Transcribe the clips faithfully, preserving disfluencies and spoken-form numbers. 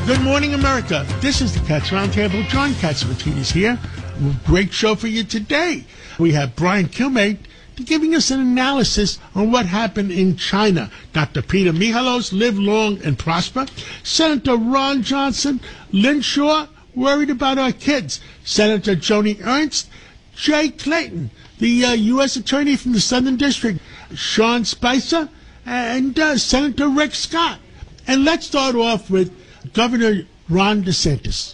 Good morning, America. This is the Cats Roundtable. John Catsimatidis here. Great show for you today. We have Brian Kilmeade giving us an analysis on what happened in China. Doctor Peter Michalos, live long and prosper. Senator Ron Johnson, Lynn Shaw, worried about our kids. Senator Joni Ernst, Jay Clayton, the uh, U S Attorney from the Southern District, Sean Spicer, and uh, Senator Rick Scott. And let's start off with Governor Ron DeSantis.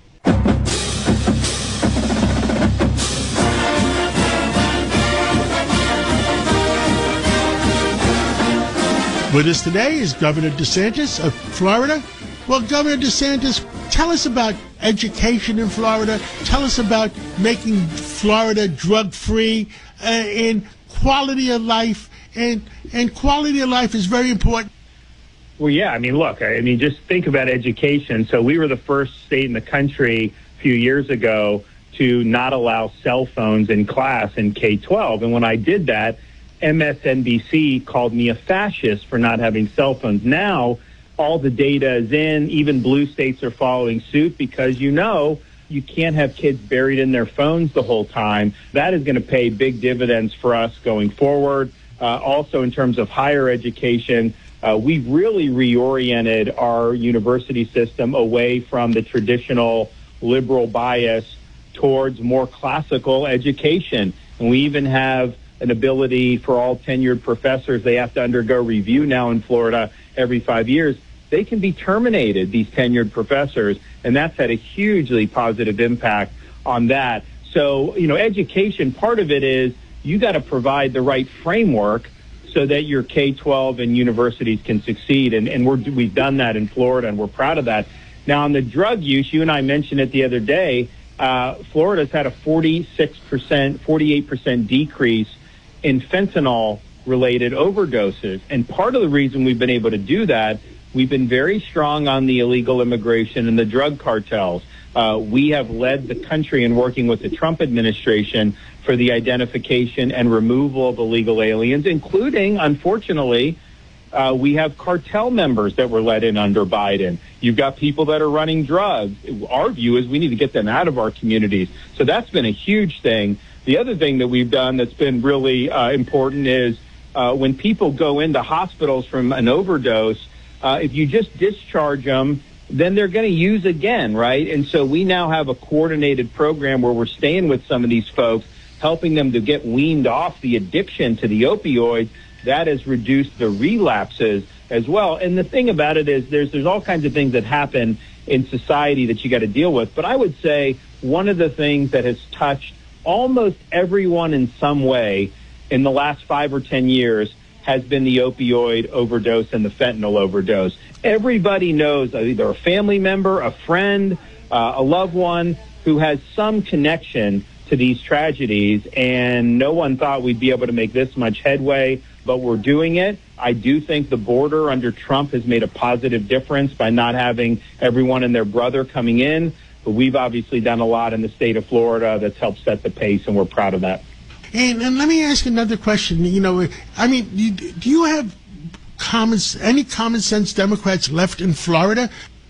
With us today is Governor DeSantis of Florida. Well, Governor DeSantis, tell us about education in Florida. Tell us about making Florida drug-free uh, and quality of life. And, and quality of life is very important. Well, yeah, I mean, look, I mean, just think about education. So we were the first state in the country a few years ago to not allow cell phones in class in K twelve. And when I did that, M S N B C called me a fascist for not having cell phones. Now, all the data is in. Even blue states are following suit because, you know, you can't have kids buried in their phones the whole time. That is going to pay big dividends for us going forward. Uh, also, in terms of higher education, uh, we've really reoriented our university system away from the traditional liberal bias towards more classical education. And we even have an ability for all tenured professors. They have to undergo review now in Florida every five years. They can be terminated, these tenured professors, and that's had a hugely positive impact on that. So, you know, education, part of it is you got to provide the right framework so that your K twelve and universities can succeed. And, and we're, we've done that in Florida, and we're proud of that. Now, on the drug use, you and I mentioned it the other day, uh, Florida's had a forty-six percent, forty-eight percent decrease in fentanyl-related overdoses. And part of the reason we've been able to do that, we've been very strong on the illegal immigration and the drug cartels. Uh, we have led the country in working with the Trump administration for the identification and removal of illegal aliens, including, unfortunately, uh, we have cartel members that were let in under Biden. You've got people that are running drugs. Our view is we need to get them out of our communities. So that's been a huge thing. The other thing that we've done that's been really uh, important is uh, when people go into hospitals from an overdose, uh, if you just discharge them, then they're going to use again, right? And so we now have a coordinated program where we're staying with some of these folks, helping them to get weaned off the addiction to the opioids. That has reduced the relapses as well. And the thing about it is there's there's all kinds of things that happen in society that you got to deal with. But I would say one of the things that has touched almost everyone in some way in the last five or ten years has been the opioid overdose and the fentanyl overdose. Everybody knows either a family member, a friend, uh, a loved one who has some connection to these tragedies, and no one thought we'd be able to make this much headway, but we're doing it. I do think the border under Trump has made a positive difference by not having everyone and their brother coming in, but we've obviously done a lot in the state of Florida that's helped set the pace, and we're proud of that. And, and let me ask another question. You know, I mean, do you, do you have common, any common sense Democrats left in Florida?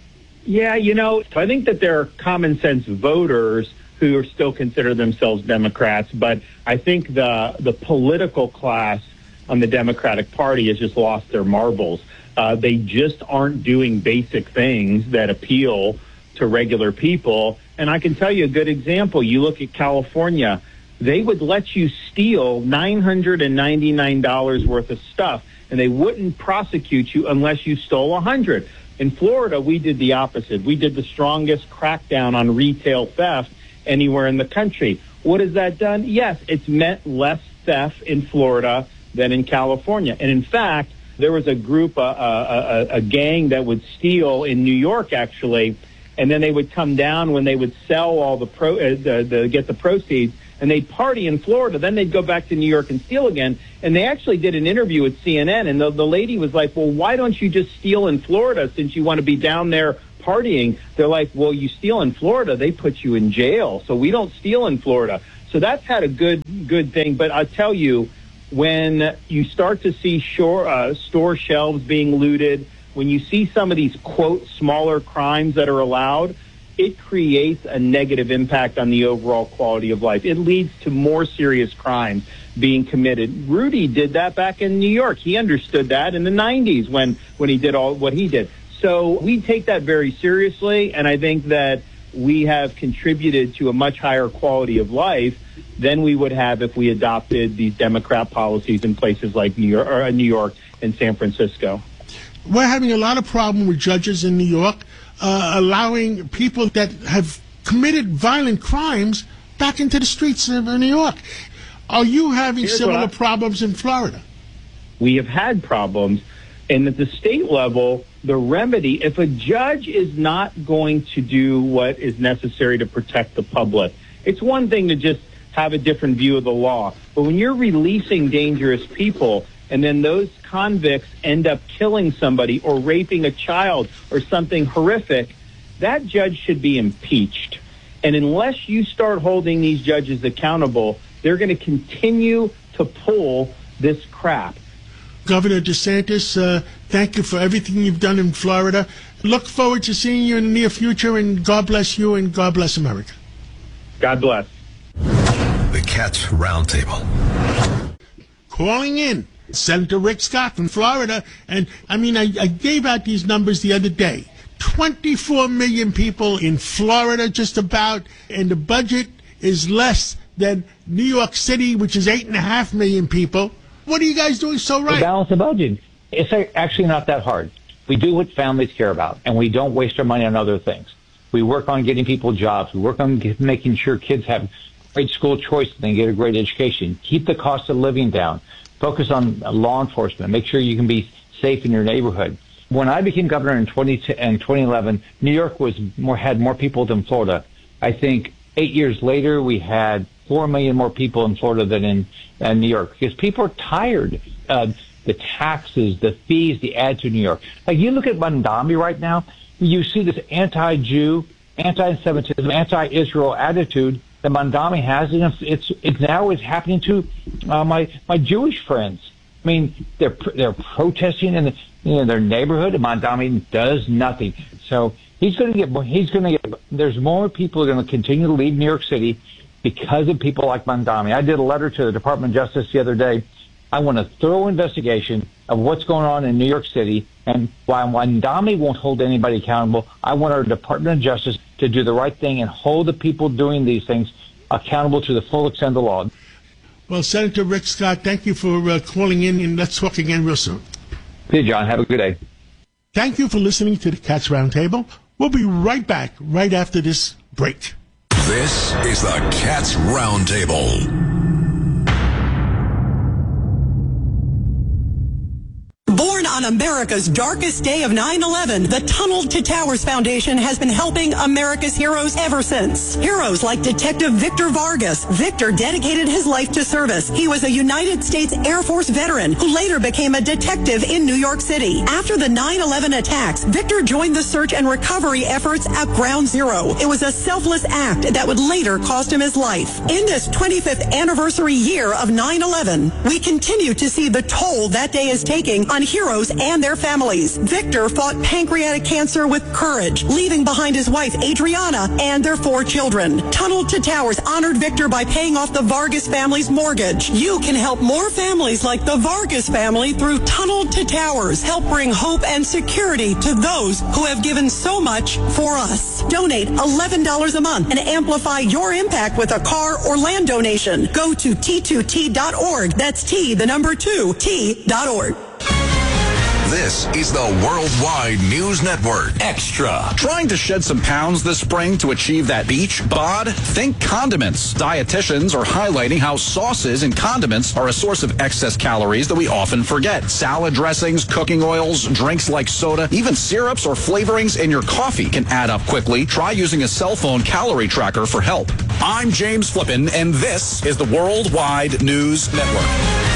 Yeah, you know, I think that there are common sense voters who are still consider themselves Democrats, but I think the the political class on the Democratic Party has just lost their marbles. Uh, they just aren't doing basic things that appeal to regular people. And I can tell you a good example. You look at California. They would let you steal nine hundred ninety-nine dollars worth of stuff, and they wouldn't prosecute you unless you stole one hundred. In Florida, we did the opposite. We did the strongest crackdown on retail theft anywhere in the country. What has that done? Yes, it's meant less theft in Florida than in California. And in fact, there was a group, a, a, a, a gang that would steal in New York, actually, and then they would come down when they would sell all the pro, uh, the, the get the proceeds, and they'd party in Florida. Then they'd go back to New York and steal again. And they actually did an interview with C N N, and the, the lady was like, well, why don't you just steal in Florida since you want to be down there partying? They're like, well, you steal in Florida, they put you in jail. So we don't steal in Florida. So that's had a good good thing. But I'll tell you, when you start to see shore, uh, store shelves being looted, when you see some of these, quote, smaller crimes that are allowed, it creates a negative impact on the overall quality of life. It leads to more serious crimes being committed. Rudy did that back in New York. He understood that in the nineties when, when he did all what he did. So we take that very seriously, and I think that we have contributed to a much higher quality of life than we would have if we adopted these Democrat policies in places like New York, or New York and San Francisco. We're having a lot of problem with judges in New York uh, allowing people that have committed violent crimes back into the streets of New York. Are you having Here's similar I, problems in Florida? We have had problems. And at the state level, the remedy, if a judge is not going to do what is necessary to protect the public, it's one thing to just have a different view of the law. But when you're releasing dangerous people and then those convicts end up killing somebody or raping a child or something horrific, that judge should be impeached. And unless you start holding these judges accountable, they're going to continue to pull this crap. Governor DeSantis, uh, thank you for everything you've done in Florida. Look forward to seeing you in the near future, and God bless you and God bless America. God bless. The Cats Roundtable. Calling in, Senator Rick Scott from Florida. And, I mean, I, I gave out these numbers the other day. twenty-four million people in Florida, just about, and the budget is less than New York City, which is eight and a half million people. What are you guys doing so right? To balance the budget. It's actually not that hard. We do what families care about, and we don't waste our money on other things. We work on getting people jobs. We work on get, making sure kids have great school choice and they get a great education. Keep the cost of living down. Focus on law enforcement. Make sure you can be safe in your neighborhood. When I became governor in twenty in twenty eleven, New York was more had more people than Florida. I think eight years later, we had four million more people in Florida than in uh, New York, because people are tired of the taxes, the fees, the add to New York. Like, you look at Mondami right now, you see this anti-Jew, anti-Semitism, anti-Israel attitude that Mondami has, and it's it's now is happening to uh, my my Jewish friends. I mean, they're they're protesting in, the, in their neighborhood, and Mondami does nothing. So he's going to get he's going to get. There's more people who are going to continue to leave New York City because of people like Mondami. I did a letter to the Department of Justice the other day. I want a thorough investigation of what's going on in New York City, and while Mondami won't hold anybody accountable, I want our Department of Justice to do the right thing and hold the people doing these things accountable to the full extent of the law. Well, Senator Rick Scott, thank you for uh, calling in, and let's talk again real soon. Hey, John. Have a good day. Thank you for listening to the Cats Roundtable. We'll be right back right after this break. This is the Cats Roundtable. Born on America's darkest day of nine eleven, the Tunnel to Towers Foundation has been helping America's heroes ever since. Heroes like Detective Victor Vargas. Victor dedicated his life to service. He was a United States Air Force veteran who later became a detective in New York City. After the nine eleven attacks, Victor joined the search and recovery efforts at Ground Zero. It was a selfless act that would later cost him his life. In this twenty-fifth anniversary year of nine eleven, we continue to see the toll that day is taking on heroes and their families. Victor fought pancreatic cancer with courage, leaving behind his wife, Adriana, and their four children. Tunnel to Towers honored Victor by paying off the Vargas family's mortgage. You can help more families like the Vargas family through Tunnel to Towers. Help bring hope and security to those who have given so much for us. Donate eleven dollars a month and amplify your impact with a car or land donation. Go to T two T dot org. That's T, the number two, T dot org. This is the Worldwide News Network. Extra. Trying to shed some pounds this spring to achieve that beach bod? Think condiments. Dietitians are highlighting how sauces and condiments are a source of excess calories that we often forget. Salad dressings, cooking oils, drinks like soda, even syrups or flavorings in your coffee can add up quickly. Try using a cell phone calorie tracker for help. I'm James Flippin, and this is the Worldwide News Network.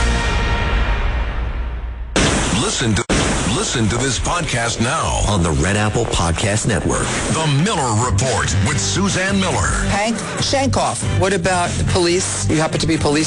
Listen to Listen to this podcast now on the Red Apple Podcast Network. The Miller Report with Suzanne Miller. Hank Shankoff. What about the police? You happen to be police